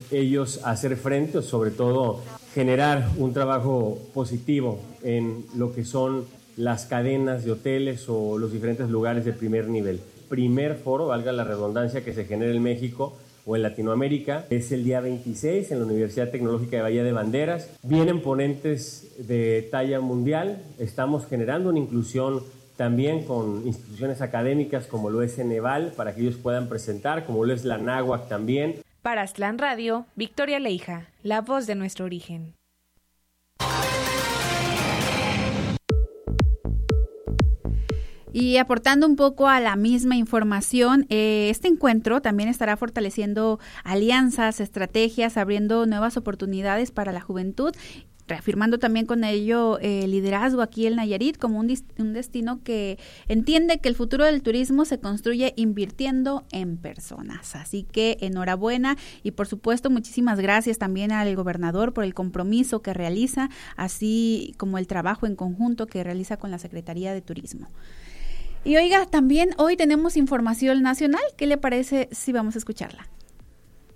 ellos hacer frente, o sobre todo generar un trabajo positivo en lo que son las cadenas de hoteles o los diferentes lugares de primer nivel. Primer foro, valga la redundancia, que se genera en México o en Latinoamérica, es el día 26 en la Universidad Tecnológica de Bahía de Banderas. Vienen ponentes de talla mundial, estamos generando una inclusión también con instituciones académicas como lo es Ceneval, para que ellos puedan presentar, como lo es la Náhuac también. Para Aztlán Radio, Victoria Leija, la voz de nuestro origen. Y aportando un poco a la misma información, este encuentro también estará fortaleciendo alianzas, estrategias, abriendo nuevas oportunidades para la juventud, reafirmando también con ello liderazgo aquí en Nayarit como un destino que entiende que el futuro del turismo se construye invirtiendo en personas. Así que enhorabuena y por supuesto muchísimas gracias también al gobernador por el compromiso que realiza, así como el trabajo en conjunto que realiza con la Secretaría de Turismo. Y oiga, también hoy tenemos información nacional. ¿Qué le parece si vamos a escucharla?